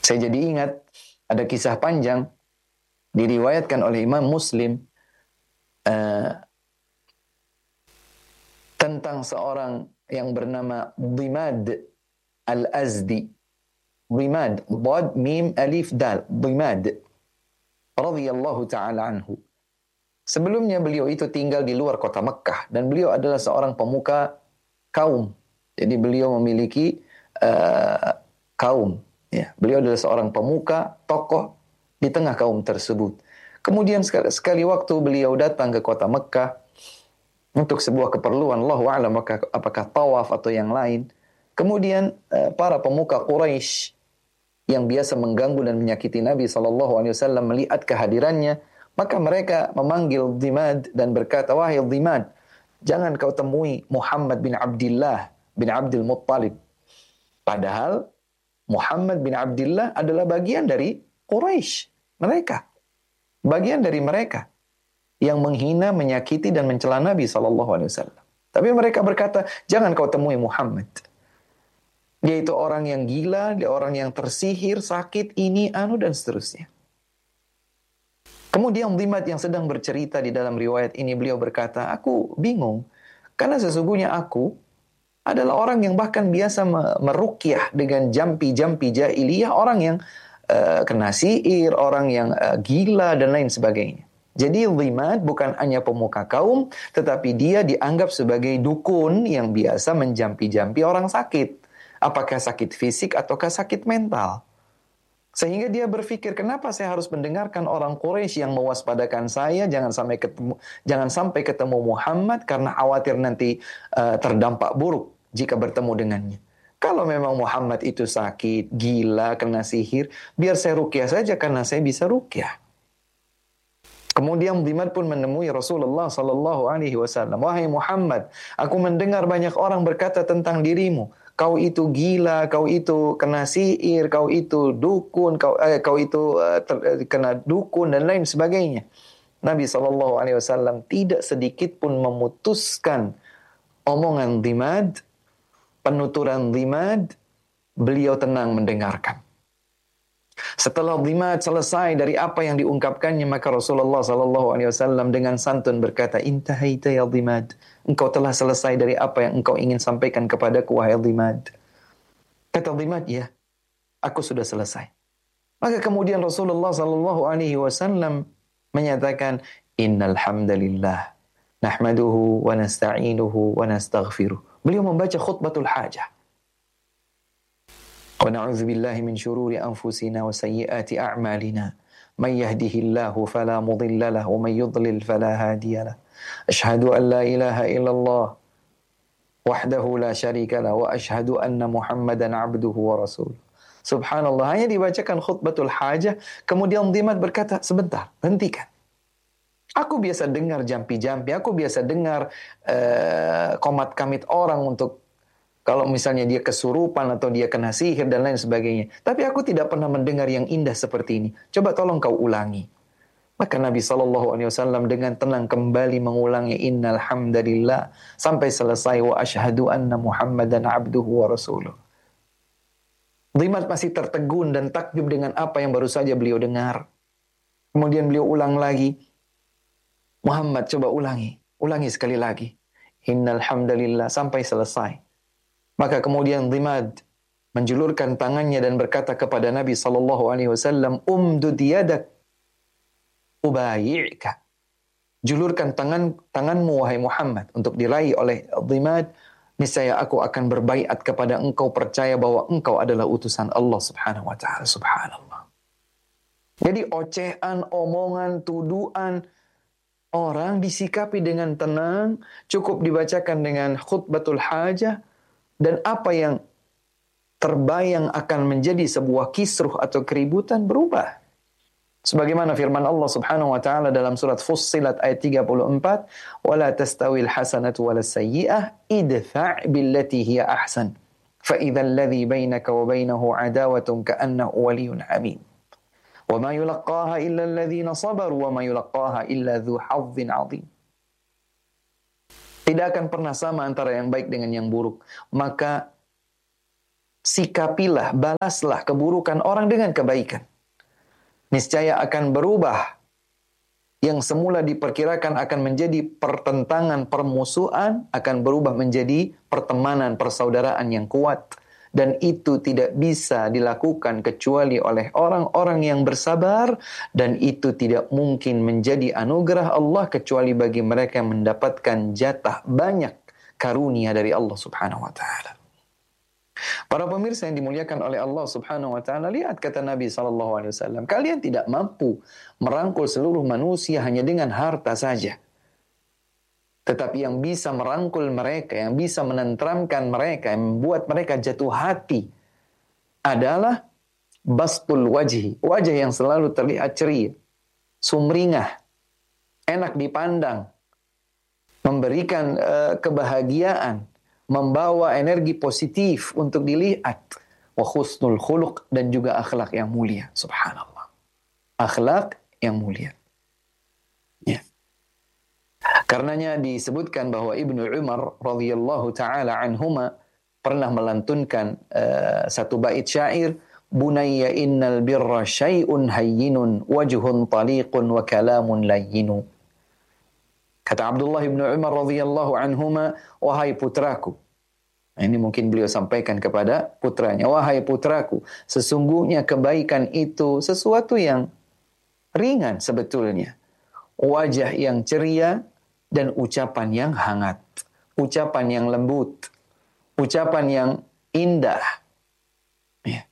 Saya jadi ingat ada kisah panjang diriwayatkan oleh Imam Muslim tentang seorang yang bernama Dhimad Al-Azdi. Dhimad, Dhad, Mim, Alif, Dal. Dhimad radhiyallahu ta'ala anhu. Sebelumnya beliau itu tinggal di luar kota Mekkah dan beliau adalah seorang pemuka kaum. Jadi beliau memiliki kaum. Ya, beliau adalah seorang pemuka, tokoh di tengah kaum tersebut. Kemudian sekali waktu beliau datang ke kota Mekkah untuk sebuah keperluan, Allahu a'lam apakah tawaf atau yang lain. Kemudian para pemuka Quraisy yang biasa mengganggu dan menyakiti Nabi SAW melihat kehadirannya, maka mereka memanggil Dhimad dan berkata, wahai Dhimad, jangan kau temui Muhammad bin Abdullah bin Abdul Muttalib. Padahal Muhammad bin Abdullah adalah bagian dari Quraisy. Mereka. Bagian dari mereka yang menghina, menyakiti dan mencela Nabi SAW. Tapi mereka berkata, jangan kau temui Muhammad. Dia itu orang yang gila, dia orang yang tersihir, sakit, ini, anu, dan seterusnya. Kemudian Dhimad yang sedang bercerita di dalam riwayat ini, beliau berkata, aku bingung. Karena sesungguhnya aku adalah orang yang bahkan biasa meruqyah dengan jampi-jampi jahiliyah, orang yang kena sihir, orang yang gila, dan lain sebagainya. Jadi Dhimad bukan hanya pemuka kaum, tetapi dia dianggap sebagai dukun yang biasa menjampi-jampi orang sakit. Apakah sakit fisik ataukah sakit mental. Sehingga dia berpikir, kenapa saya harus mendengarkan orang Quraisy yang mewaspadakan saya, jangan sampai ketemu Muhammad karena khawatir nanti terdampak buruk jika bertemu dengannya. Kalau memang Muhammad itu sakit, gila, kena sihir, biar saya ruqyah saja karena saya bisa ruqyah. Kemudian Dhimad pun menemui Rasulullah SAW. Wahai Muhammad, aku mendengar banyak orang berkata tentang dirimu. Kau itu gila, kau itu kena sihir, kau itu dukun, kau itu kena dukun dan lain sebagainya. Nabi SAW tidak sedikit pun memutuskan omongan Dhimad, penuturan Dhimad, beliau tenang mendengarkan. Setelah Dhimad selesai dari apa yang diungkapkannya, maka Rasulullah SAW dengan santun berkata, intahaita ya Dhimad, engkau telah selesai dari apa yang engkau ingin sampaikan kepadaku, wahai Dhimad. Kata Dhimad, ya, aku sudah selesai. Maka kemudian Rasulullah SAW menyatakan, innal hamdalillah nahmaduhu wa nasta'inuhu wa nastaghfiruh. Beliau membaca khutbatul hajah. Wa na'udzu billahi min syururi anfusina wa sayyiati a'malina. Man yahdihillahu fala mudilla lahu wa man yudlil fala hadiya lahu. Asyhadu an la ilaha illallah wahdahu la syarika lahu wa asyhadu anna Muhammadan abduhu wa rasuluh. Subhanallah, hanya dibacakan khutbatul hajah, kemudian Dhimad berkata, sebentar, hentikan. Aku biasa dengar jampi-jampi, aku biasa dengar komat-kamit orang untuk kalau misalnya dia kesurupan atau dia kena sihir dan lain sebagainya. Tapi aku tidak pernah mendengar yang indah seperti ini. Coba tolong kau ulangi. Maka Nabi SAW dengan tenang kembali mengulangi innal hamdalillah sampai selesai wa asyhadu anna Muhammadan abduhu wa rasuluh. Dhimad masih tertegun dan takjub dengan apa yang baru saja beliau dengar. Kemudian beliau ulang lagi. Muhammad, coba ulangi. Ulangi sekali lagi. Innal hamdalillah sampai selesai. Maka kemudian Dhimad menjulurkan tangannya dan berkata kepada Nabi SAW, umdud yadak ubayi'ka. Julurkan tanganmu wahai Muhammad untuk diraih oleh Dhimad. Niscaya aku akan berbaiat kepada engkau, percaya bahwa engkau adalah utusan Allah Subhanahu wa taala. Subhanallah. Jadi ocehan, omongan, tuduhan orang disikapi dengan tenang, cukup dibacakan dengan khutbatul hajah, dan apa yang terbayang akan menjadi sebuah kisruh atau keributan berubah. Sebagaimana firman Allah Subhanahu wa taala dalam surat Fussilat ayat 34, "Wala tastawil hasanatu walas sayyi'ah idfa' billati hiya ahsan, fa idzal ladzi bainaka wa bainahu adawatun ka'annahu waliyyun hamim. Wa ma yulaqqaha illa alladzina sabaru wa ma yulaqqaha illa dzu hazzin 'adzim." Tidak akan pernah sama antara yang baik dengan yang buruk. Maka sikapilah, balaslah keburukan orang dengan kebaikan. Niscaya akan berubah. Yang semula diperkirakan akan menjadi pertentangan, permusuhan, akan berubah menjadi pertemanan, persaudaraan yang kuat. Dan itu tidak bisa dilakukan kecuali oleh orang-orang yang bersabar. Dan itu tidak mungkin menjadi anugerah Allah kecuali bagi mereka yang mendapatkan jatah banyak karunia dari Allah subhanahu wa ta'ala. Para pemirsa yang dimuliakan oleh Allah subhanahu wa ta'ala, lihat kata Nabi SAW, kalian tidak mampu merangkul seluruh manusia hanya dengan harta saja. Tetapi yang bisa merangkul mereka, yang bisa menenteramkan mereka, yang membuat mereka jatuh hati adalah bastul wajhi, wajah yang selalu terlihat ceria, sumringah, enak dipandang, memberikan kebahagiaan, membawa energi positif untuk dilihat, wa husnul khuluq, dan juga akhlak yang mulia. Subhanallah, akhlak yang mulia. Ya. Karenanya disebutkan bahwa Ibnu Umar radhiyallahu taala anhuma pernah melantunkan satu bait syair, bunayya innal birra syai'un hayyinun wajhun taliqun wa kalamun layyinu. Kata Abdullah bin Umar radhiyallahu anhuma, wahai putraku. Ini mungkin beliau sampaikan kepada putranya, wahai putraku, sesungguhnya kebaikan itu sesuatu yang ringan sebetulnya. Wajah yang ceria dan ucapan yang hangat, ucapan yang lembut, ucapan yang indah. Ya.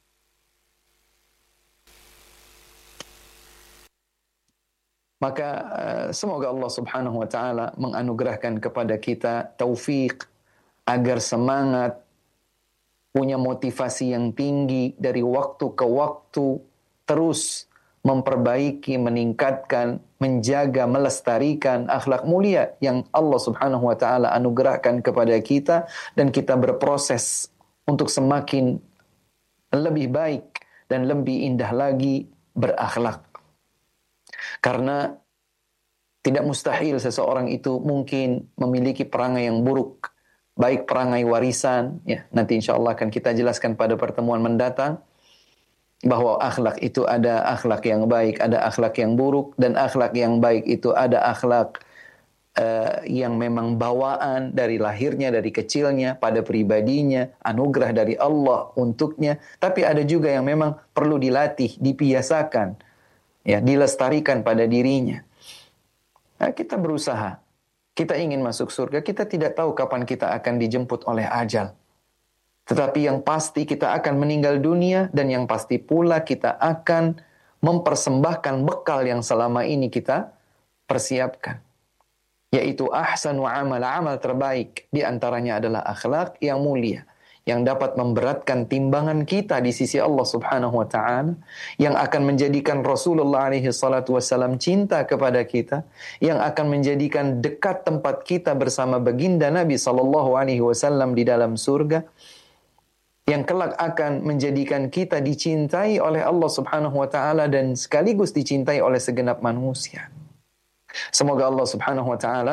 Maka semoga Allah subhanahu wa ta'ala menganugerahkan kepada kita taufik agar semangat, punya motivasi yang tinggi dari waktu ke waktu, terus memperbaiki, meningkatkan, menjaga, melestarikan akhlak mulia yang Allah subhanahu wa ta'ala anugerahkan kepada kita, dan kita berproses untuk semakin lebih baik dan lebih indah lagi berakhlak. Karena tidak mustahil seseorang itu mungkin memiliki perangai yang buruk, baik perangai warisan, ya, nanti insya Allah akan kita jelaskan pada pertemuan mendatang, bahwa akhlak itu ada akhlak yang baik, ada akhlak yang buruk, dan akhlak yang baik itu ada akhlak yang memang bawaan dari lahirnya, dari kecilnya, pada pribadinya, anugerah dari Allah untuknya, tapi ada juga yang memang perlu dilatih, dibiasakan, ya, dilestarikan pada dirinya. Nah, kita berusaha, kita ingin masuk surga, kita tidak tahu kapan kita akan dijemput oleh ajal. Tetapi yang pasti kita akan meninggal dunia, dan yang pasti pula kita akan mempersembahkan bekal yang selama ini kita persiapkan. Yaitu ahsanu amal, amal terbaik. Di antaranya adalah akhlak yang mulia, yang dapat memberatkan timbangan kita di sisi Allah subhanahu wa ta'ala, yang akan menjadikan Rasulullah alaihi salatu wassalam cinta kepada kita, yang akan menjadikan dekat tempat kita bersama baginda Nabi sallallahu alaihi wasallam di dalam surga, yang kelak akan menjadikan kita dicintai oleh Allah subhanahu wa ta'ala dan sekaligus dicintai oleh segenap manusia. Semoga Allah subhanahu wa ta'ala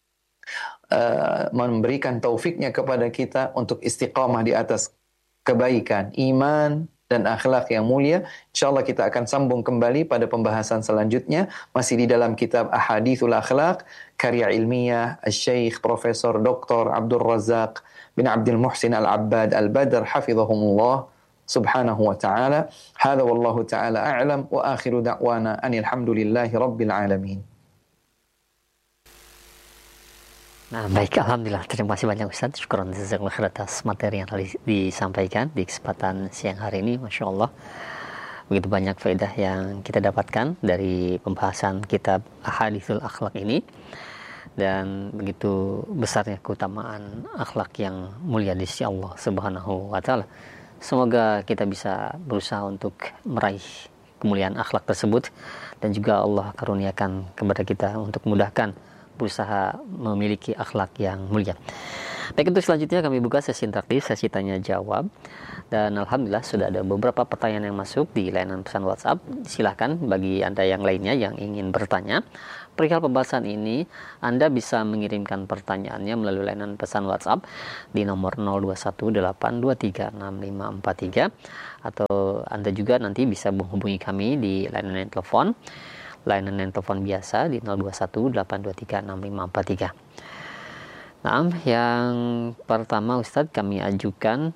memberikan taufiknya kepada kita untuk istiqamah di atas kebaikan, iman, dan akhlak yang mulia. InsyaAllah kita akan sambung kembali pada pembahasan selanjutnya, masih di dalam kitab Ahadithul Akhlaq, karya ilmiah Syekh Profesor Dr. Abdul Razak bin Abdul Muhsin Al-Abbad Al-Badr hafizahumullah subhanahu wa ta'ala. Hadha wallahu ta'ala a'lam, wa akhiru da'wana anil hamdulillahi rabbil alamin. Nah, baik, alhamdulillah, terima kasih banyak Ustaz. Syukran jazakallahu khair atas materi yang tadi disampaikan di kesempatan siang hari ini. Masya Allah, begitu banyak faedah yang kita dapatkan dari pembahasan kitab Ahadithul Akhlaq ini, dan begitu besarnya keutamaan akhlak yang mulia di sisi Allah subhanahu wa ta'ala. Semoga kita bisa berusaha untuk meraih kemuliaan akhlak tersebut, dan juga Allah karuniakan kepada kita untuk memudahkan berusaha memiliki akhlak yang mulia. Baik, untuk selanjutnya kami buka sesi interaktif, sesi tanya jawab. Dan alhamdulillah sudah ada beberapa pertanyaan yang masuk di layanan pesan WhatsApp. Silahkan bagi Anda yang lainnya yang ingin bertanya perihal pembahasan ini, Anda bisa mengirimkan pertanyaannya melalui layanan pesan WhatsApp di nomor 0218236543, atau Anda juga nanti bisa menghubungi kami di layanan telepon biasa di 0218236543. Nah, yang pertama Ustadz kami ajukan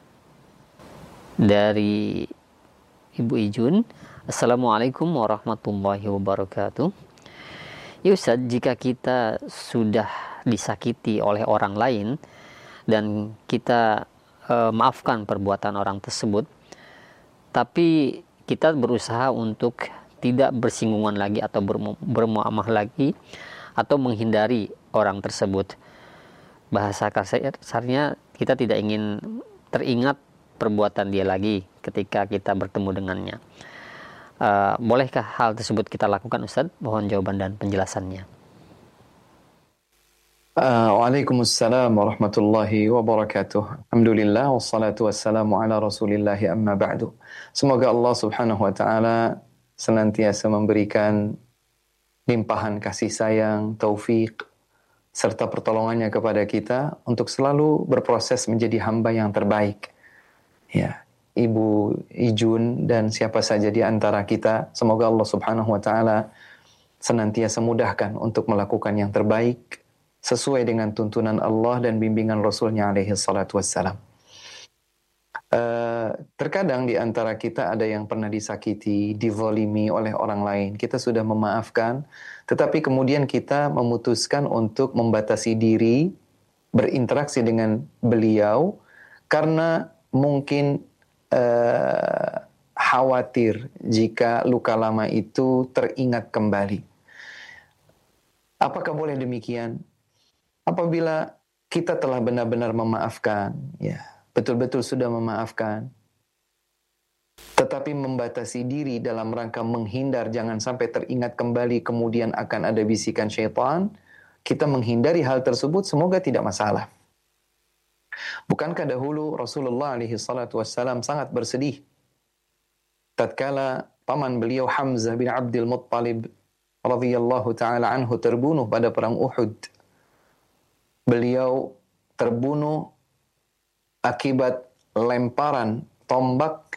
dari Ibu Ijun. Assalamualaikum warahmatullahi wabarakatuh. Ya Ustadz, jika kita sudah disakiti oleh orang lain dan kita maafkan perbuatan orang tersebut, tapi kita berusaha untuk tidak bersinggungan lagi atau bermuamalah lagi atau menghindari orang tersebut. Bahasa kasarnya kita tidak ingin teringat perbuatan dia lagi ketika kita bertemu dengannya. Bolehkah hal tersebut kita lakukan Ustadz? Mohon jawaban dan penjelasannya. Waalaikumsalam warahmatullahi wabarakatuh. Alhamdulillah wassalatu wassalamu ala rasulillahi amma ba'du. Semoga Allah subhanahu wa ta'ala senantiasa memberikan limpahan kasih sayang, taufik, serta pertolongannya kepada kita untuk selalu berproses menjadi hamba yang terbaik. Ya, Ibu Ijun dan siapa saja di antara kita, semoga Allah subhanahu wa ta'ala senantiasa mudahkan untuk melakukan yang terbaik sesuai dengan tuntunan Allah dan bimbingan Rasulnya alaihi salatu wassalam. Terkadang di antara kita ada yang pernah disakiti, dizalimi oleh orang lain. Kita sudah memaafkan, tetapi kemudian kita memutuskan untuk membatasi diri, berinteraksi dengan beliau, karena mungkin khawatir jika luka lama itu teringat kembali. Apakah boleh demikian? Apabila kita telah benar-benar memaafkan, ya, betul-betul sudah memaafkan, tetapi membatasi diri dalam rangka menghindar jangan sampai teringat kembali kemudian akan ada bisikan syaitan, kita menghindari hal tersebut, semoga tidak masalah. Bukankah dahulu Rasulullah alaihi salatu wassalam sangat bersedih tatkala paman beliau Hamzah bin Abdul Muttalib radhiyallahu taala anhu terbunuh pada perang Uhud. Beliau terbunuh akibat lemparan tombak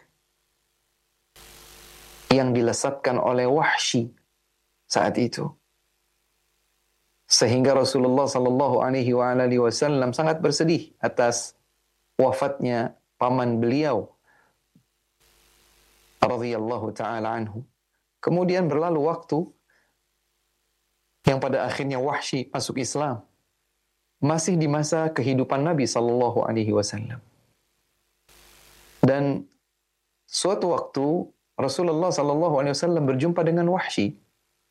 yang dilesatkan oleh Wahsy saat itu. Sehingga Rasulullah sallallahu alaihi wasallam sangat bersedih atas wafatnya paman beliau radhiyallahu taala anhu. Kemudian berlalu waktu yang pada akhirnya Wahsy masuk Islam. Masih di masa kehidupan Nabi sallallahu alaihi wasallam. Dan suatu waktu Rasulullah sallallahu alaihi wasallam berjumpa dengan Wahsy.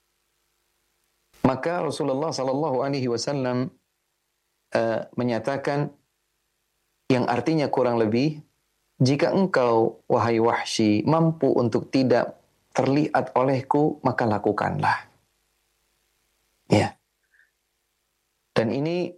Maka Rasulullah sallallahu alaihi wasallam menyatakan yang artinya kurang lebih, jika engkau wahai Wahsy mampu untuk tidak terlihat olehku, maka lakukanlah. Ya. Dan ini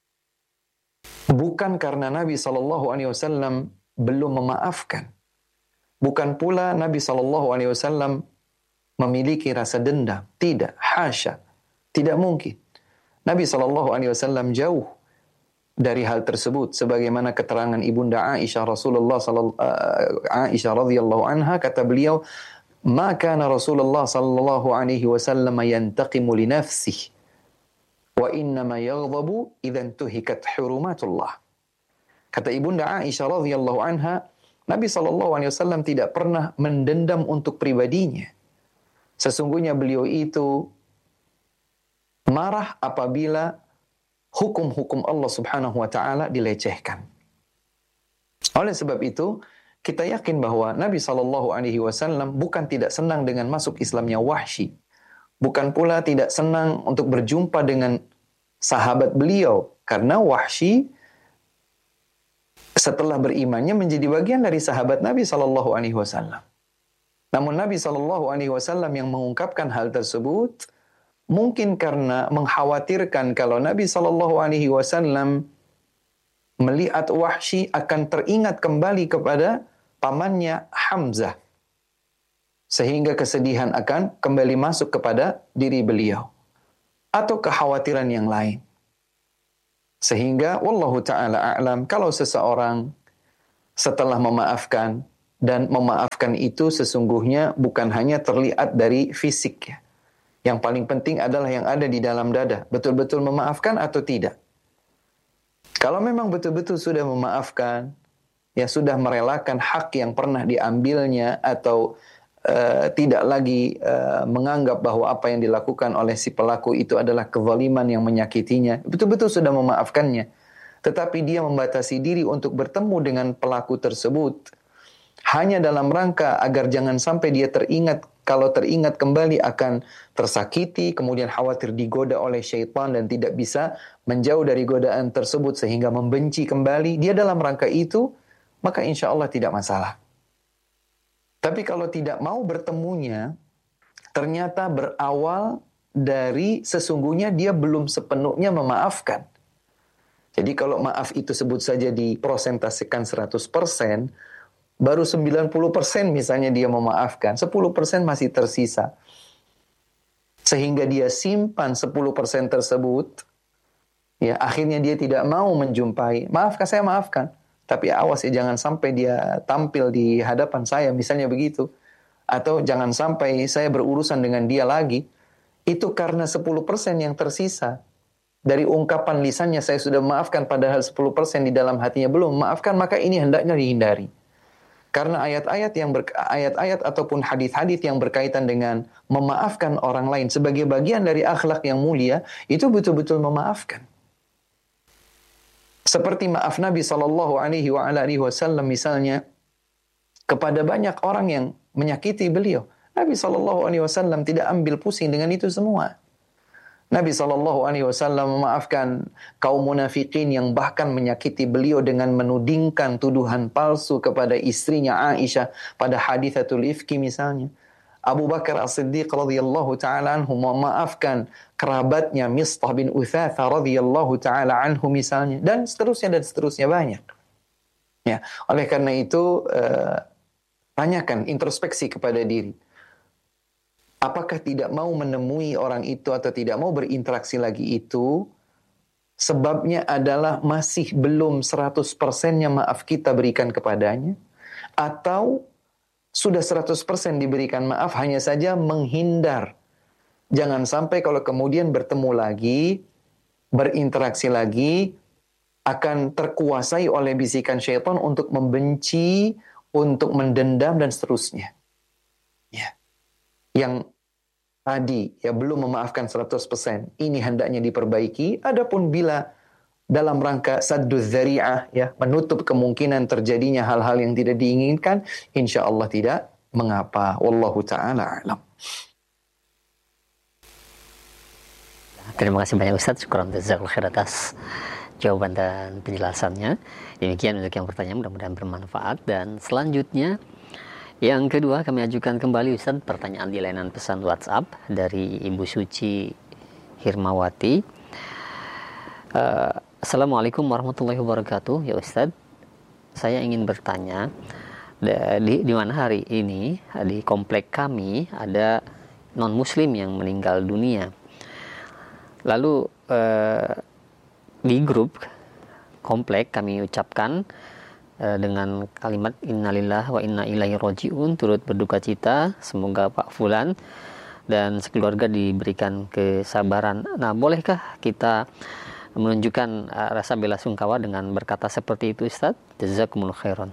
bukan karena Nabi sallallahu alaihi wasallam belum memaafkan. Bukan pula Nabi sallallahu alaihi wasallam memiliki rasa dendam. Tidak, hasya. Tidak mungkin. Nabi sallallahu alaihi wasallam jauh dari hal tersebut, sebagaimana keterangan ibunda Aisyah Aisyah radhiyallahu anha, kata beliau, "Ma kana Rasulullah sallallahu alaihi wasallam yantaqimu li nafsihi wa innama yaghdabu idza intuhikat hurumatullah." Kata ibunda Aisyah radhiyallahu anha, Nabi sallallahu alaihi wasallam tidak pernah mendendam untuk pribadinya. Sesungguhnya beliau itu marah apabila hukum-hukum Allah Subhanahu wa taala dilecehkan. Oleh sebab itu, kita yakin bahwa Nabi sallallahu alaihi wasallam bukan tidak senang dengan masuk Islamnya Wahsy, bukan pula tidak senang untuk berjumpa dengan sahabat beliau, karena Wahsy setelah berimannya menjadi bagian dari sahabat Nabi sallallahu alaihi wasallam. Namun Nabi sallallahu alaihi wasallam yang mengungkapkan hal tersebut mungkin karena mengkhawatirkan kalau Nabi sallallahu alaihi wasallam melihat Wahsy akan teringat kembali kepada pamannya Hamzah. Sehingga kesedihan akan kembali masuk kepada diri beliau. Atau kekhawatiran yang lain. Sehingga wallahu ta'ala a'lam, kalau seseorang setelah memaafkan, dan memaafkan itu sesungguhnya bukan hanya terlihat dari fisik ya. Yang paling penting adalah yang ada di dalam dada. Betul-betul memaafkan atau tidak. Kalau memang betul-betul sudah memaafkan, ya sudah merelakan hak yang pernah diambilnya, atau tidak lagi menganggap bahwa apa yang dilakukan oleh si pelaku itu adalah kezaliman yang menyakitinya, betul-betul sudah memaafkannya, tetapi dia membatasi diri untuk bertemu dengan pelaku tersebut hanya dalam rangka agar jangan sampai dia teringat, kalau teringat kembali akan tersakiti, kemudian khawatir digoda oleh syaitan dan tidak bisa menjauh dari godaan tersebut sehingga membenci kembali, dia dalam rangka itu, maka insya Allah tidak masalah. Tapi kalau tidak mau bertemunya, ternyata berawal dari sesungguhnya dia belum sepenuhnya memaafkan. Jadi kalau maaf itu sebut saja diprosentasekan 100%, baru 90% misalnya dia memaafkan, 10% masih tersisa. Sehingga dia simpan 10% tersebut, ya akhirnya dia tidak mau menjumpai. Maafkan, saya maafkan. Tapi awas ya, jangan sampai dia tampil di hadapan saya, misalnya begitu. Atau jangan sampai saya berurusan dengan dia lagi. Itu karena 10% yang tersisa. Dari ungkapan lisannya saya sudah memaafkan, padahal 10% di dalam hatinya belum memaafkan, maka ini hendaknya dihindari. Karena ayat-ayat ataupun hadis-hadis yang berkaitan dengan memaafkan orang lain sebagai bagian dari akhlak yang mulia, itu betul-betul memaafkan. Seperti maaf Nabi SAW misalnya kepada banyak orang yang menyakiti beliau. Nabi SAW tidak ambil pusing dengan itu semua. Nabi SAW memaafkan kaum munafikin yang bahkan menyakiti beliau dengan menudingkan tuduhan palsu kepada istrinya Aisyah pada hadithatul ifki misalnya. Abu Bakar As-Siddiq radhiyallahu ta'ala anhu memaafkan kerabatnya Mistah bin Utsatha radhiyallahu ta'ala anhu misalnya, dan seterusnya banyak. Ya, oleh karena itu tanyakan, introspeksi kepada diri. Apakah tidak mau menemui orang itu atau tidak mau berinteraksi lagi itu, sebabnya adalah masih belum 100%-nya maaf kita berikan kepadanya, atau sudah 100% diberikan maaf, hanya saja menghindar. Jangan sampai kalau kemudian bertemu lagi, berinteraksi lagi, akan terkuasai oleh bisikan syaitan untuk membenci, untuk mendendam, dan seterusnya. Ya. Yang tadi ya belum memaafkan 100%, ini hendaknya diperbaiki. Adapun bila dalam rangka sadduz dzari'ah, ya, menutup kemungkinan terjadinya hal-hal yang tidak diinginkan, insya Allah tidak mengapa. Wallahu ta'ala alam. Terima kasih banyak Ustaz. Syukran jazakallahu khair atas jawaban dan penjelasannya. Demikian untuk yang bertanya, mudah-mudahan bermanfaat. Dan selanjutnya, yang kedua, kami ajukan kembali Ustaz pertanyaan di layanan pesan WhatsApp dari Ibu Suci Hirmawati. Assalamualaikum warahmatullahi wabarakatuh. Ya Ustaz, saya ingin bertanya, di mana hari ini di komplek kami ada non muslim yang meninggal dunia. Lalu di grup komplek kami ucapkan dengan kalimat innalillahi wa inna ilaihi rajiun, turut berduka cita, semoga Pak Fulan dan sekeluarga diberikan kesabaran. Nah, bolehkah kita menunjukkan rasa bela sungkawa dengan berkata seperti itu Ustaz? Jazakumullahu khairan.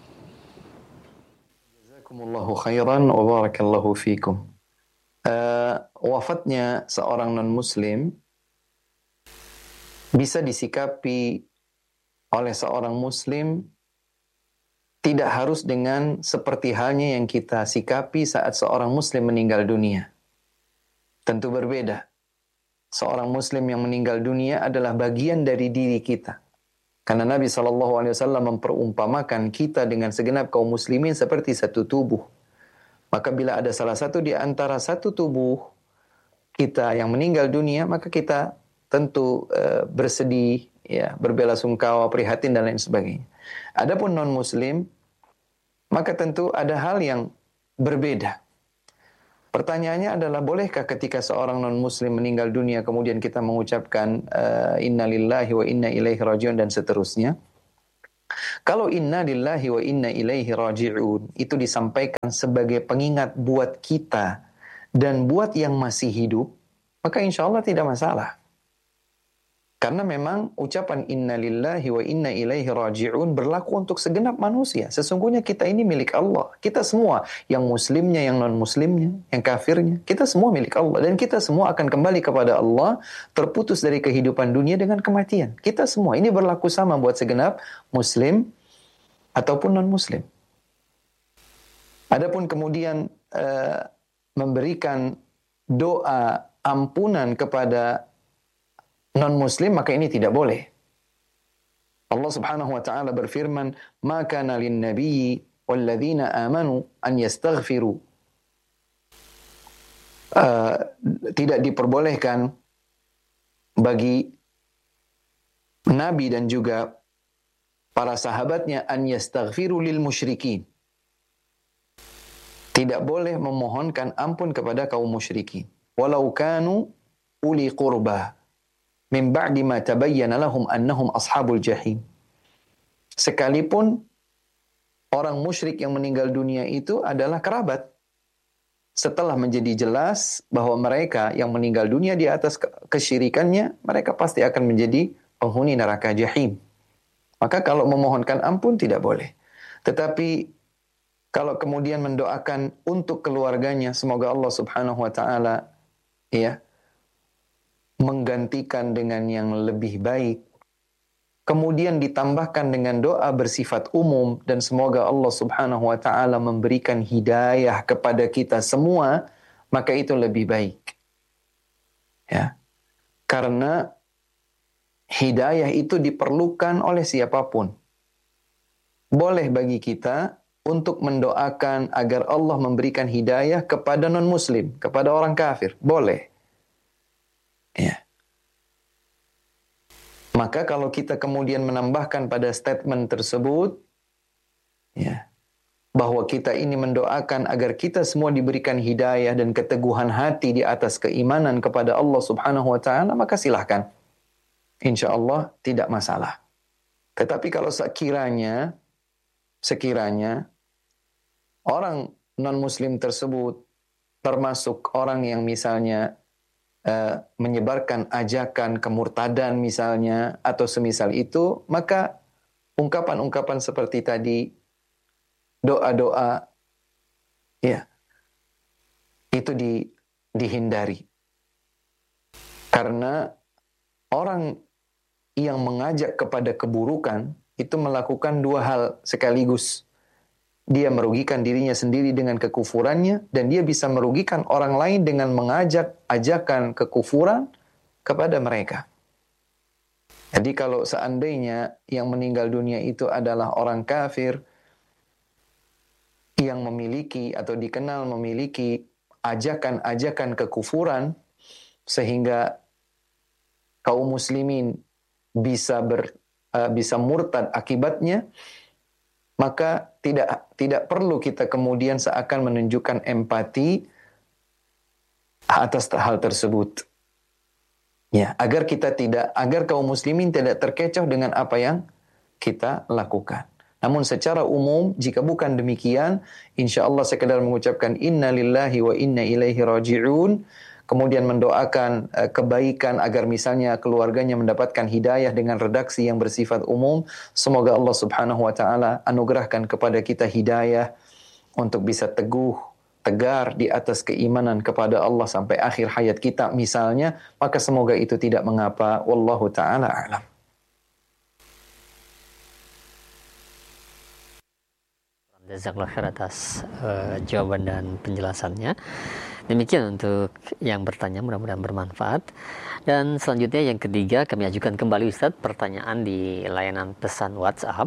Jazakumullahu khairan wa barakallahu fikum. Wafatnya seorang non-muslim bisa disikapi oleh seorang muslim tidak harus dengan seperti halnya yang kita sikapi saat seorang muslim meninggal dunia. Tentu berbeda. Seorang muslim yang meninggal dunia adalah bagian dari diri kita. Karena Nabi SAW memperumpamakan kita dengan segenap kaum muslimin seperti satu tubuh. Maka bila ada salah satu di antara satu tubuh kita yang meninggal dunia, maka kita tentu bersedih, ya, berbelasungkawa, prihatin dan lain sebagainya. Adapun non-muslim, maka tentu ada hal yang berbeda. Pertanyaannya adalah, bolehkah ketika seorang non-muslim meninggal dunia kemudian kita mengucapkan inna lillahi wa inna ilaihi rajiun dan seterusnya? Kalau inna lillahi wa inna ilaihi rajiun itu disampaikan sebagai pengingat buat kita dan buat yang masih hidup, maka insya Allah tidak masalah. Karena memang ucapan inna lillahi wa inna ilaihi raji'un berlaku untuk segenap manusia. Sesungguhnya kita ini milik Allah. Kita semua, yang muslimnya, yang non-muslimnya, yang kafirnya, kita semua milik Allah. Dan kita semua akan kembali kepada Allah, terputus dari kehidupan dunia dengan kematian. Kita semua, ini berlaku sama buat segenap muslim ataupun non-muslim. Adapun kemudian memberikan doa ampunan kepada non-muslim, maka ini tidak boleh. Allah Subhanahu wa taala berfirman, "Ma kana lin-nabiyyi walladzina amanu an yastaghfiru." Tidak diperbolehkan bagi nabi dan juga para sahabatnya an yastaghfiru lil musyrikin. Tidak boleh memohonkan ampun kepada kaum musyrikin. Walau kanu uli qurba min ba'di ma tabayyana lahum annahum ashabul jahim. Sekalipun orang musyrik yang meninggal dunia itu adalah kerabat, setelah menjadi jelas bahwa mereka yang meninggal dunia di atas kesyirikannya, mereka pasti akan menjadi penghuni neraka jahim. Maka kalau memohonkan ampun tidak boleh. Tetapi kalau kemudian mendoakan untuk keluarganya, semoga Allah Subhanahu wa taala menggantikan dengan yang lebih baik. Kemudian ditambahkan dengan doa bersifat umum dan semoga Allah Subhanahu wa taala memberikan hidayah kepada kita semua, maka itu lebih baik. Ya. Karena hidayah itu diperlukan oleh siapapun. Boleh bagi kita untuk mendoakan agar Allah memberikan hidayah kepada non-muslim, kepada orang kafir. Boleh. Ya. Maka kalau kita kemudian menambahkan pada statement tersebut, ya, bahwa kita ini mendoakan agar kita semua diberikan hidayah dan keteguhan hati di atas keimanan kepada Allah Subhanahu wa taala, maka silahkan. Insya Allah tidak masalah. Tetapi kalau sekiranya orang non-muslim tersebut termasuk orang yang misalnya menyebarkan ajakan kemurtadan misalnya, atau semisal itu, maka ungkapan-ungkapan seperti tadi, doa-doa, ya, itu dihindari. Karena orang yang mengajak kepada keburukan itu melakukan dua hal sekaligus. Dia merugikan dirinya sendiri dengan kekufurannya, dan dia bisa merugikan orang lain dengan mengajak ajakan kekufuran kepada mereka. Jadi kalau seandainya yang meninggal dunia itu adalah orang kafir yang memiliki atau dikenal memiliki ajakan-ajakan kekufuran, sehingga kaum muslimin bisa murtad akibatnya, maka tidak perlu kita kemudian seakan menunjukkan empati atas hal tersebut. Ya, agar kaum muslimin tidak terkecoh dengan apa yang kita lakukan. Namun secara umum, jika bukan demikian, insya Allah sekedar mengucapkan inna lillahi wa inna ilaihi raji'un, kemudian mendoakan kebaikan agar misalnya keluarganya mendapatkan hidayah dengan redaksi yang bersifat umum. Semoga Allah Subhanahu wa taala anugerahkan kepada kita hidayah untuk bisa tegar di atas keimanan kepada Allah sampai akhir hayat kita misalnya, maka semoga itu tidak mengapa. Wallahu taala a'lam. Jazakallahu khair atas jawaban dan penjelasannya. Demikian untuk yang bertanya, mudah-mudahan bermanfaat. Dan selanjutnya yang ketiga, kami ajukan kembali Ustadz pertanyaan di layanan pesan WhatsApp.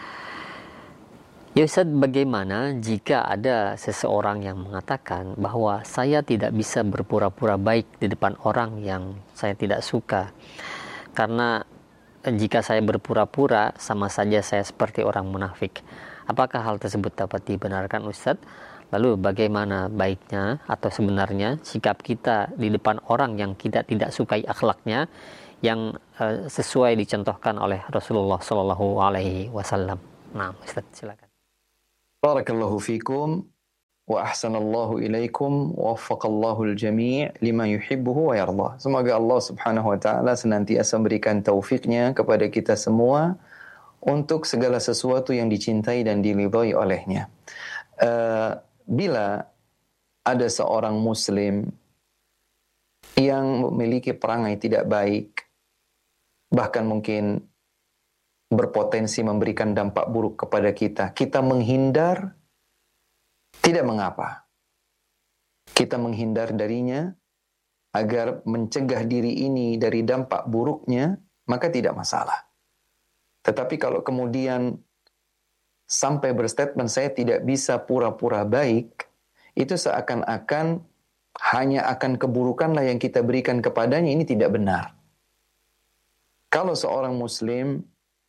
Ya Ustadz, bagaimana jika ada seseorang yang mengatakan bahwa saya tidak bisa berpura-pura baik di depan orang yang saya tidak suka, karena jika saya berpura-pura sama saja saya seperti orang munafik. Apakah hal tersebut dapat dibenarkan Ustadz? Lalu bagaimana baiknya atau sebenarnya sikap kita di depan orang yang kita tidak sukai akhlaknya yang sesuai dicontohkan oleh Rasulullah Shallallahu Alaihi Wasallam? Nah, Ustadz silakan. Barakallahu fikum wa ahsanallahu ilaikum wa waffaqallahu al-jami' lima yuhibbuhu wa yardah. Semoga Allah Subhanahu wa taala senantiasa memberikan taufiknya kepada kita semua untuk segala sesuatu yang dicintai dan diridhai olehnya. Bila ada seorang muslim yang memiliki perangai tidak baik, bahkan mungkin berpotensi memberikan dampak buruk kepada kita, kita menghindar, tidak mengapa. Kita menghindar darinya agar mencegah diri ini dari dampak buruknya, maka tidak masalah. Tetapi kalau kemudian sampai berstatement saya tidak bisa pura-pura baik, itu seakan-akan hanya akan keburukanlah yang kita berikan kepadanya, ini tidak benar. Kalau seorang muslim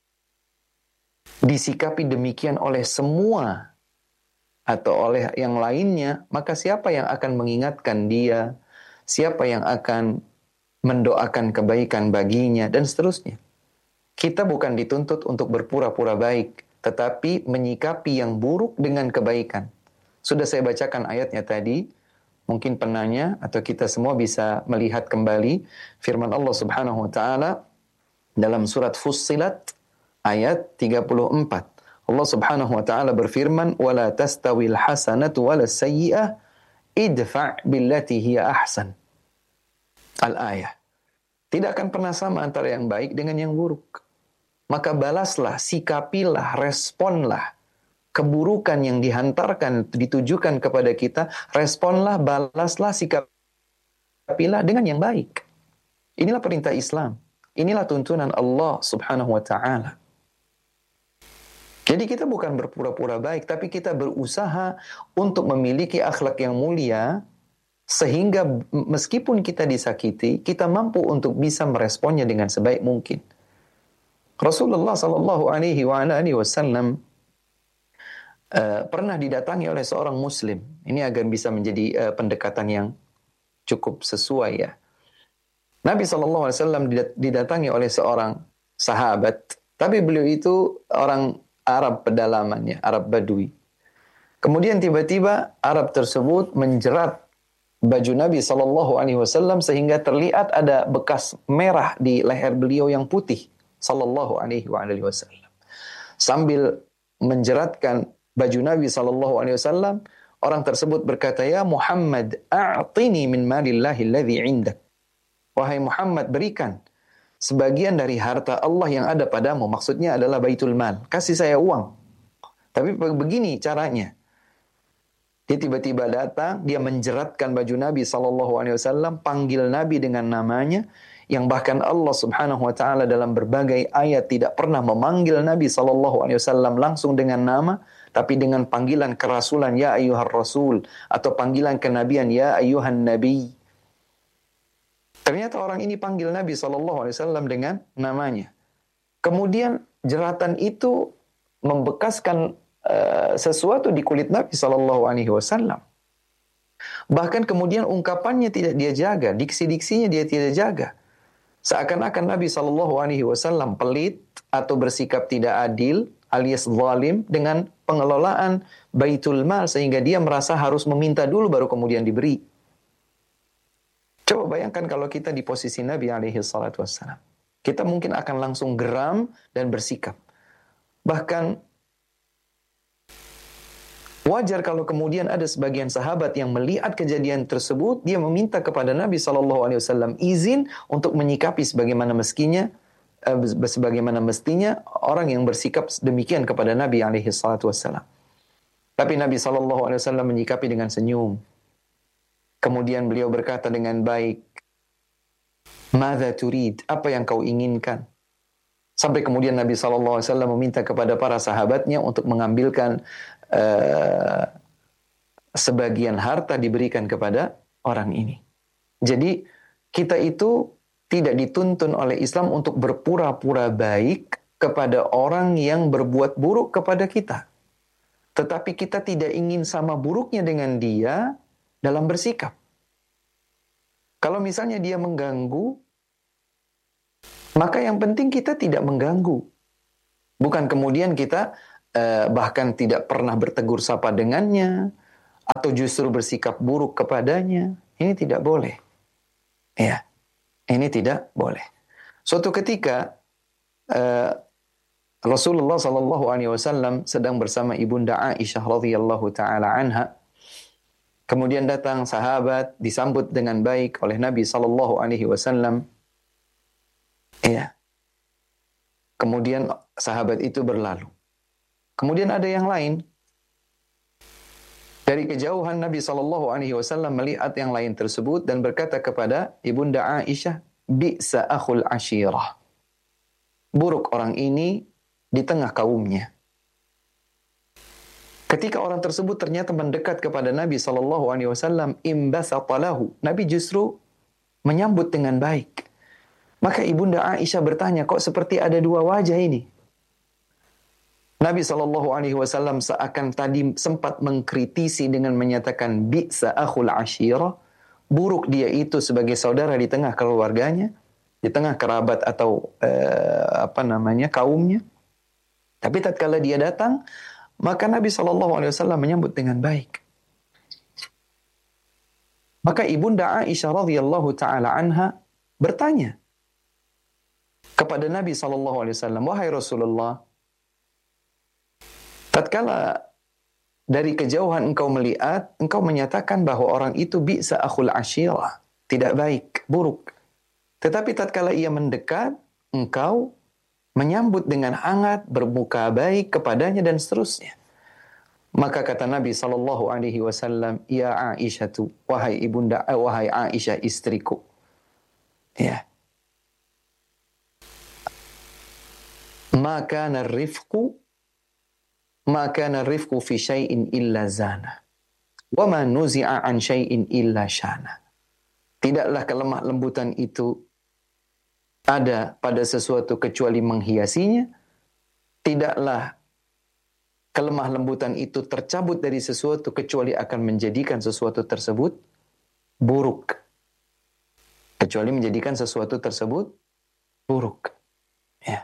disikapi demikian oleh semua atau oleh yang lainnya, maka siapa yang akan mengingatkan dia, siapa yang akan mendoakan kebaikan baginya, dan seterusnya. Kita bukan dituntut untuk berpura-pura baik, tetapi menyikapi yang buruk dengan kebaikan. Sudah saya bacakan ayatnya tadi, mungkin penanya atau kita semua bisa melihat kembali firman Allah Subhanahu wa taala dalam surat Fussilat ayat 34. Allah Subhanahu wa taala berfirman, "Wala tastawil hasanatu walas sayyi'ah idfa' billati hiya ahsan." Al-ayah. Tidak akan pernah sama antara yang baik dengan yang buruk. Maka balaslah, sikapilah, responlah keburukan yang dihantarkan, ditujukan kepada kita, responlah, balaslah, sikapilah dengan yang baik. Inilah perintah Islam. Inilah tuntunan Allah Subhanahu wa ta'ala. Jadi kita bukan berpura-pura baik, tapi kita berusaha untuk memiliki akhlak yang mulia, sehingga meskipun kita disakiti, kita mampu untuk bisa meresponnya dengan sebaik mungkin. Rasulullah Sallallahu Alaihi Wasallam pernah didatangi oleh seorang Muslim. Ini agar bisa menjadi pendekatan yang cukup sesuai ya. Nabi Sallallahu Alaihi Wasallam didatangi oleh seorang sahabat, tapi beliau itu orang Arab pedalamannya, Arab Badui. Kemudian tiba-tiba Arab tersebut menjerat baju Nabi Sallallahu Alaihi Wasallam sehingga terlihat ada bekas merah di leher beliau yang putih. Sallallahu Alaihi Wasallam. Sambil menjeratkan baju Nabi Sallallahu Alaihi Wasallam, orang tersebut berkata, "Ya Muhammad, a'tini min malillahi alladhi 'indak." Wahai Muhammad, berikan sebagian dari harta Allah yang ada padamu. Maksudnya adalah Baitul Mal. Kasih saya uang. Tapi begini caranya. Dia tiba-tiba datang, dia menjeratkan baju Nabi Sallallahu Alaihi Wasallam, panggil Nabi dengan namanya, yang bahkan Allah Subhanahu wa taala dalam berbagai ayat tidak pernah memanggil Nabi sallallahu alaihi wasallam langsung dengan nama, tapi dengan panggilan kerasulan, ya ayyuhar rasul, atau panggilan kenabian, ya ayyuhan nabi. Ternyata orang ini panggil Nabi sallallahu alaihi wasallam dengan namanya. Kemudian jeratan itu membekaskan sesuatu di kulit Nabi sallallahu alaihi wasallam. Bahkan kemudian ungkapannya tidak dia jaga, diksi-diksinya dia tidak jaga. Seakan-akan Nabi SAW pelit atau bersikap tidak adil alias zalim dengan pengelolaan Baitul Mal sehingga dia merasa harus meminta dulu baru kemudian diberi. Coba bayangkan kalau kita di posisi Nabi SAW. Kita mungkin akan langsung geram dan bersikap. Bahkan wajar kalau kemudian ada sebagian sahabat yang melihat kejadian tersebut, dia meminta kepada Nabi SAW izin untuk menyikapi sebagaimana mestinya orang yang bersikap demikian kepada Nabi SAW. Tapi Nabi SAW menyikapi dengan senyum. Kemudian beliau berkata dengan baik, "Madza turid?" Apa yang kau inginkan? Sampai kemudian Nabi SAW meminta kepada para sahabatnya untuk mengambilkan sebagian harta diberikan kepada orang ini. Jadi kita itu tidak dituntun oleh Islam untuk berpura-pura baik kepada orang yang berbuat buruk kepada kita. Tetapi kita tidak ingin sama buruknya dengan dia dalam bersikap. Kalau misalnya dia mengganggu, maka yang penting kita tidak mengganggu. Bukan kemudian kita bahkan tidak pernah bertegur sapa dengannya, atau justru bersikap buruk kepadanya. Ini tidak boleh. Ya, ini tidak boleh. Suatu ketika Rasulullah Shallallahu Alaihi Wasallam sedang bersama ibunda Aisyah radhiyallahu taala anha. Kemudian datang sahabat disambut dengan baik oleh Nabi Shallallahu Alaihi Wasallam. Ya. Kemudian sahabat itu berlalu. Kemudian ada yang lain. Dari kejauhan Nabi Shallallahu Alaihi Wasallam melihat yang lain tersebut dan berkata kepada ibunda Aisyah, "Bi'sa akhul ashirah." Buruk orang ini di tengah kaumnya. Ketika orang tersebut ternyata mendekat kepada Nabi Shallallahu Alaihi Wasallam, imbasata lahu. Nabi justru menyambut dengan baik. Maka ibunda Aisyah bertanya, kok seperti ada dua wajah ini? Nabi Shallallahu Alaihi Wasallam seakan tadi sempat mengkritisi dengan menyatakan bi'sa akhul ashirah, buruk dia itu sebagai saudara di tengah keluarganya, di tengah kerabat atau kaumnya. Tapi tatkala dia datang, maka Nabi Shallallahu Alaihi Wasallam menyambut dengan baik. Maka ibunda Aisyah radhiyallahu taala anha bertanya kepada Nabi Shallallahu Alaihi Wasallam, wahai Rasulullah, tatkala dari kejauhan engkau melihat, engkau menyatakan bahwa orang itu bi'sa akhul ashirah, tidak baik, buruk. Tetapi tatkala ia mendekat, engkau menyambut dengan hangat, bermuka baik kepadanya dan seterusnya. Maka kata Nabi Shallallahu Alaihi Wasallam, ya Aisyah, wahai ibunda, wahai Aisyah istriku, ya. Maka narifku fi syai'in illa zana wa ma nuzi'a an syai'in illa syana. Tidaklah kelemah lembutan itu ada pada sesuatu kecuali menghiasinya. Tidaklah kelemah lembutan itu tercabut dari sesuatu kecuali akan menjadikan sesuatu tersebut buruk. Kecuali menjadikan sesuatu tersebut buruk. Ya.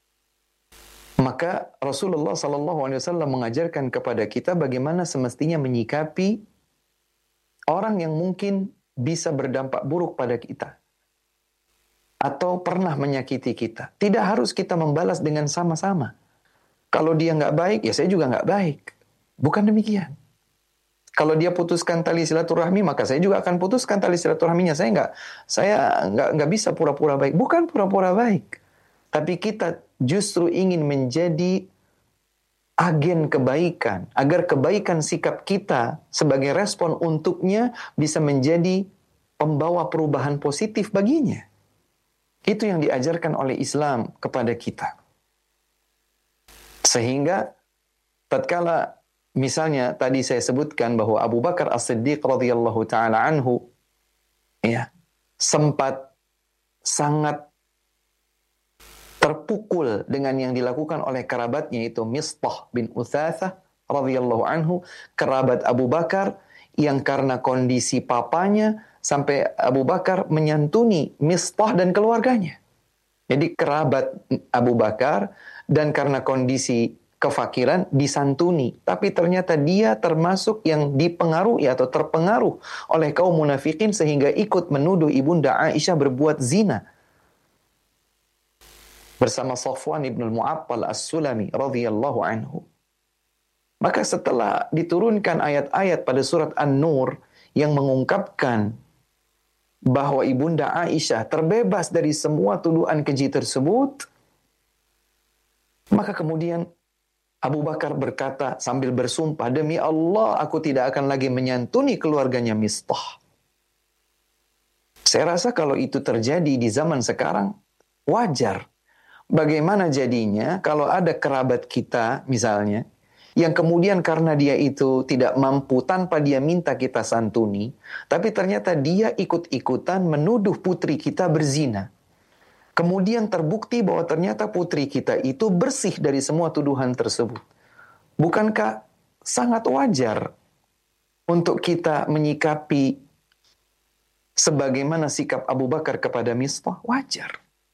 Maka Rasulullah SAW mengajarkan kepada kita bagaimana semestinya menyikapi orang yang mungkin bisa berdampak buruk pada kita atau pernah menyakiti kita. Tidak harus kita membalas dengan sama-sama. Kalau dia nggak baik, ya saya juga nggak baik. Bukan demikian. Kalau dia putuskan tali silaturahmi, maka saya juga akan putuskan tali silaturahminya. Saya nggak bisa pura-pura baik. Bukan pura-pura baik. Tapi kita justru ingin menjadi agen kebaikan. Agar kebaikan sikap kita sebagai respon untuknya bisa menjadi pembawa perubahan positif baginya. Itu yang diajarkan oleh Islam kepada kita. Sehingga tatkala misalnya tadi saya sebutkan bahwa Abu Bakar As-Siddiq radhiyallahu taala anhu ya sempat sangat terpukul dengan yang dilakukan oleh kerabatnya, itu Mistah bin Utsatsah radhiyallahu anhu, kerabat Abu Bakar, yang karena kondisi papanya sampai Abu Bakar menyantuni Mistah dan keluarganya. Jadi kerabat Abu Bakar dan karena kondisi kefakiran disantuni, tapi ternyata dia termasuk yang dipengaruhi atau terpengaruh oleh kaum munafikin sehingga ikut menuduh ibunda Aisyah berbuat zina bersama Safwan ibn al-Mu'attal as-Sulami radhiyallahu anhu. Maka setelah diturunkan ayat-ayat pada surat An-Nur yang mengungkapkan bahwa ibunda Aisyah terbebas dari semua tuduhan keji tersebut, maka kemudian Abu Bakar berkata sambil bersumpah, demi Allah aku tidak akan lagi menyantuni keluarganya Mistah. Saya rasa kalau itu terjadi di zaman sekarang wajar. Bagaimana jadinya kalau ada kerabat kita misalnya yang kemudian karena dia itu tidak mampu tanpa dia minta kita santuni, tapi ternyata dia ikut-ikutan menuduh putri kita berzina. Kemudian terbukti bahwa ternyata putri kita itu bersih dari semua tuduhan tersebut. Bukankah sangat wajar untuk kita menyikapi sebagaimana sikap Abu Bakar kepada Mistah? Wajar.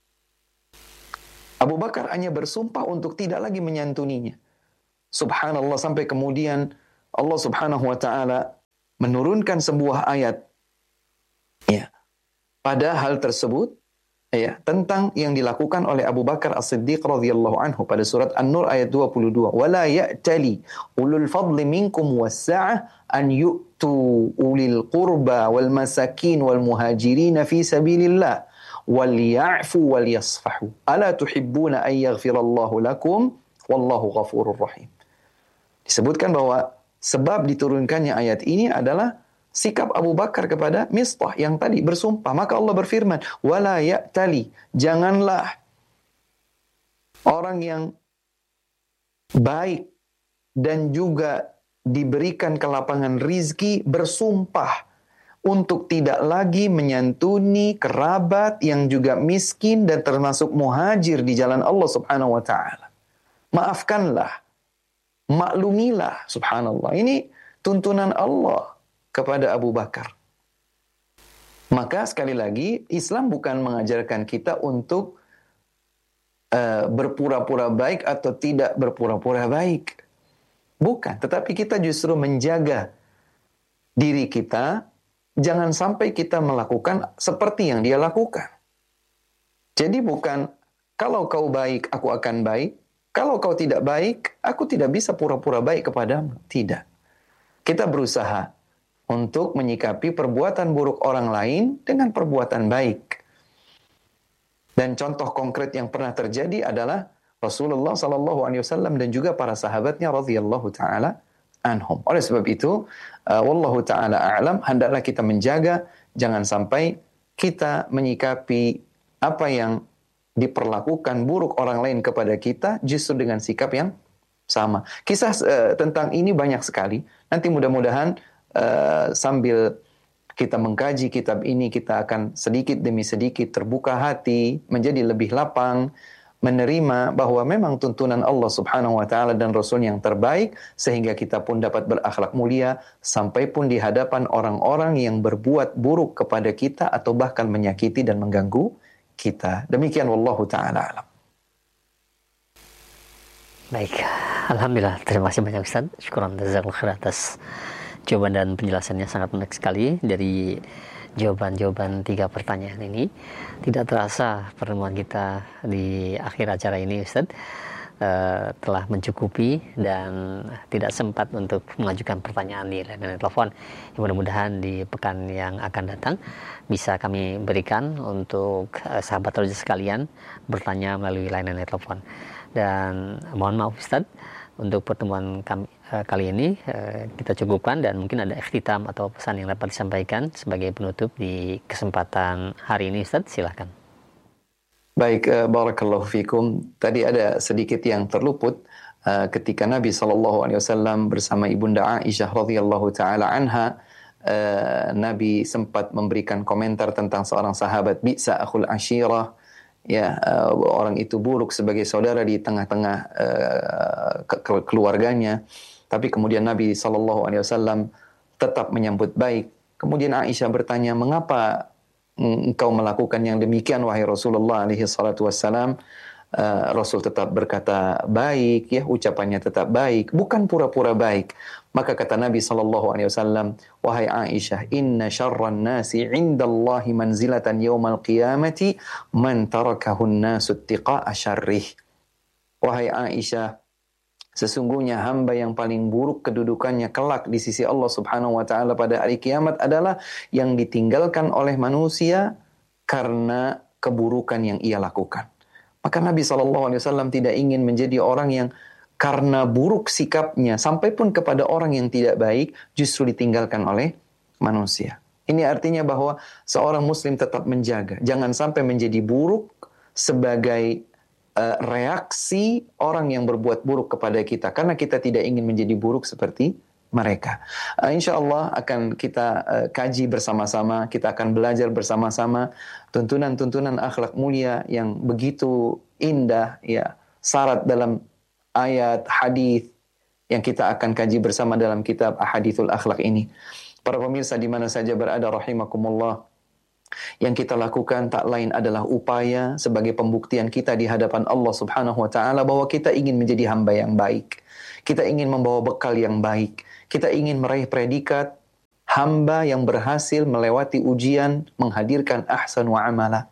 Abu Bakar hanya bersumpah untuk tidak lagi menyantuninya. Subhanallah, sampai kemudian Allah Subhanahu wa taala menurunkan sebuah ayat ya pada hal tersebut ya tentang yang dilakukan oleh Abu Bakar As-Siddiq radhiyallahu anhu pada surat An-Nur ayat 22. Wala ya'tali ulul fadli minkum was-sa'ah an yu'tu ulil qurba wal masakin wal muhajirin fi sabilillah wal ya'fu wal yasfahu. Ala tuhibbuna an yaghfirallahu lakum wallahu ghafurur rahim. Disebutkan bahwa sebab diturunkannya ayat ini adalah sikap Abu Bakar kepada Mistah yang tadi bersumpah. Maka Allah berfirman, wala ya'tali, janganlah orang yang baik dan juga diberikan kelapangan rizki bersumpah untuk tidak lagi menyantuni kerabat yang juga miskin dan termasuk muhajir di jalan Allah Subhanahu wa taala. Maafkanlah, maklumilah, subhanallah. Ini tuntunan Allah kepada Abu Bakar. Maka sekali lagi, Islam bukan mengajarkan kita untuk berpura-pura baik atau tidak berpura-pura baik. Bukan, tetapi kita justru menjaga diri kita, jangan sampai kita melakukan seperti yang dia lakukan. Jadi bukan, kalau kau baik, aku akan baik. Kalau kau tidak baik, aku tidak bisa pura-pura baik kepadamu. Tidak. Kita berusaha untuk menyikapi perbuatan buruk orang lain dengan perbuatan baik. Dan contoh konkret yang pernah terjadi adalah Rasulullah SAW dan juga para sahabatnya radhiyallahu taala anhum. Oleh sebab itu, wallahu taala a'lam, hendaklah kita menjaga jangan sampai kita menyikapi apa yang diperlakukan buruk orang lain kepada kita justru dengan sikap yang sama. Kisah tentang ini banyak sekali. Nanti mudah-mudahan sambil kita mengkaji kitab ini, kita akan sedikit demi sedikit terbuka hati, menjadi lebih lapang, menerima bahwa memang tuntunan Allah Subhanahu wa taala dan Rasul yang terbaik, sehingga kita pun dapat berakhlak mulia sampai pun di hadapan orang-orang yang berbuat buruk kepada kita atau bahkan menyakiti dan mengganggu kita. Demikian wallahu taala alam. Baik, alhamdulillah, terima kasih banyak Ustaz. Syukran jazakallahu khair atas jawaban dan penjelasannya, sangat menarik sekali. Dari jawaban-jawaban 3 pertanyaan ini, tidak terasa pertemuan kita di akhir acara ini Ustaz telah mencukupi dan tidak sempat untuk mengajukan pertanyaan di layanan telepon. Mudah-mudahan di pekan yang akan datang bisa kami berikan untuk sahabat Roja sekalian bertanya melalui layanan telepon. Dan mohon maaf Ustaz, untuk pertemuan kami kali ini kita cukupkan, dan mungkin ada ikhtitam atau pesan yang dapat disampaikan sebagai penutup di kesempatan hari ini Ustaz, silakan. Baik, barakallahu fikum. Tadi ada sedikit yang terluput ketika Nabi SAW bersama Ibunda Aisyah radhiyallahu taala anha, Nabi sempat memberikan komentar tentang seorang sahabat, bi'sa akhul ashirah, ya, orang itu buruk sebagai saudara di tengah-tengah keluarganya. Tapi kemudian Nabi SAW tetap menyambut baik. Kemudian Aisyah bertanya, mengapa engkau melakukan yang demikian wahai Rasulullah alaihi salatu wassalam? Rasul tetap berkata baik, ya, ucapannya tetap baik, bukan pura-pura baik. Maka kata Nabi SAW, wahai Aisyah, inna syarran nasi indallahi manzilatan yawmal qiyamati man tarakahun nasu tiqa'a syarrih. Wahai Aisyah, sesungguhnya hamba yang paling buruk kedudukannya kelak di sisi Allah Subhanahu wa taala pada hari kiamat adalah yang ditinggalkan oleh manusia karena keburukan yang ia lakukan. Maka Nabi SAW tidak ingin menjadi orang yang karena buruk sikapnya sampai pun kepada orang yang tidak baik justru ditinggalkan oleh manusia. Ini artinya bahwa seorang muslim tetap menjaga, jangan sampai menjadi buruk sebagai reaksi orang yang berbuat buruk kepada kita, karena kita tidak ingin menjadi buruk seperti mereka. Insya Allah akan kita kaji bersama-sama, kita akan belajar bersama-sama tuntunan-tuntunan akhlak mulia yang begitu indah, ya, syarat dalam ayat hadis yang kita akan kaji bersama dalam kitab Ahadithul Akhlak ini. Para pemirsa di mana saja berada rahimakumullah, yang kita lakukan tak lain adalah upaya sebagai pembuktian kita di hadapan Allah Subhanahu wa taala bahwa kita ingin menjadi hamba yang baik. Kita ingin membawa bekal yang baik. Kita ingin meraih predikat hamba yang berhasil melewati ujian menghadirkan ahsan wa amala.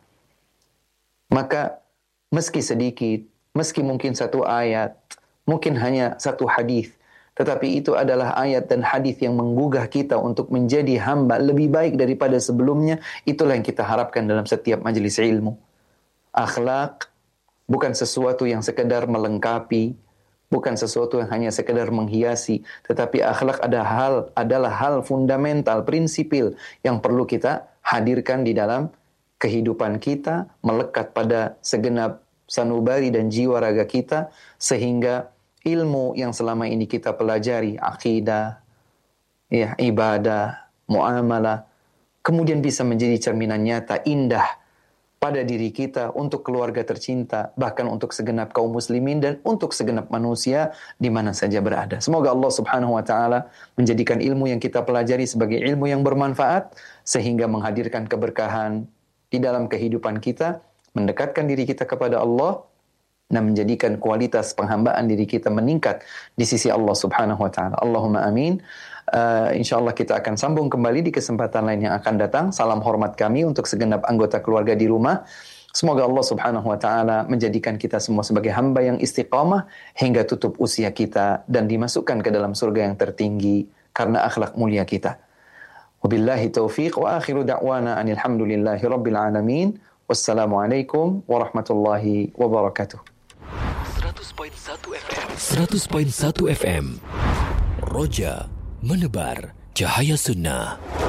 Maka meski sedikit, meski mungkin satu ayat, mungkin hanya satu hadis, tetapi itu adalah ayat dan hadis yang menggugah kita untuk menjadi hamba lebih baik daripada sebelumnya. Itulah yang kita harapkan dalam setiap majelis ilmu. Akhlak bukan sesuatu yang sekedar melengkapi, bukan sesuatu yang hanya sekedar menghiasi, tetapi akhlak adalah hal fundamental, prinsipil yang perlu kita hadirkan di dalam kehidupan kita, melekat pada segenap sanubari dan jiwa raga kita, sehingga ilmu yang selama ini kita pelajari, akidah, ya, ibadah, muamalah, kemudian bisa menjadi cerminan nyata, indah pada diri kita, untuk keluarga tercinta, bahkan untuk segenap kaum muslimin dan untuk segenap manusia di mana saja berada. Semoga Allah Subhanahu wa taala menjadikan ilmu yang kita pelajari sebagai ilmu yang bermanfaat, sehingga menghadirkan keberkahan di dalam kehidupan kita, mendekatkan diri kita kepada Allah, dan menjadikan kualitas penghambaan diri kita meningkat di sisi Allah Subhanahu wa taala. Allahumma amin. Insyaallah kita akan sambung kembali di kesempatan lain yang akan datang. Salam hormat kami untuk segenap anggota keluarga di rumah. Semoga Allah Subhanahu wa taala menjadikan kita semua sebagai hamba yang istiqamah hingga tutup usia kita dan dimasukkan ke dalam surga yang tertinggi karena akhlak mulia kita. Wabillahi taufiq wa akhiru da'wana anil hamdulillahi rabbil alamin. Wassalamualaikum warahmatullahi wabarakatuh. 100.1 FM Roja menebar cahaya sunnah.